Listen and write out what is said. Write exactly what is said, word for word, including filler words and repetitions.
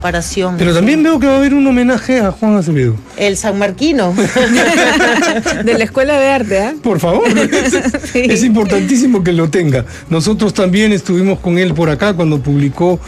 Comparación. Pero también veo que va a haber un homenaje a Juan Acevedo. El San Marquino. De la Escuela de Arte, ¿eh? Por favor, es, Sí. es importantísimo que lo tenga. Nosotros también estuvimos con él por acá cuando publicó